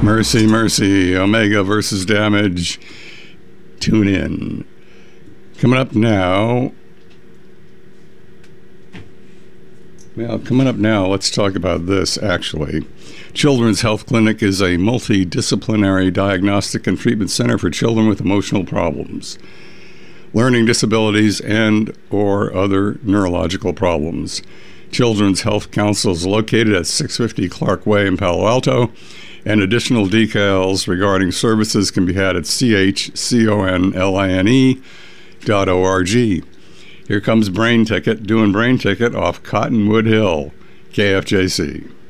Mercy, mercy, Omega versus Damage. Tune in. Coming up now, let's talk about this, actually. Children's Health Clinic is a multidisciplinary diagnostic and treatment center for children with emotional problems, learning disabilities, and or other neurological problems. Children's Health Council is located at 650 Clark Way in Palo Alto, and additional details regarding services can be had at chconline.org. Here comes Brain Ticket, doing Brain Ticket off Cottonwood Hill, KFJC.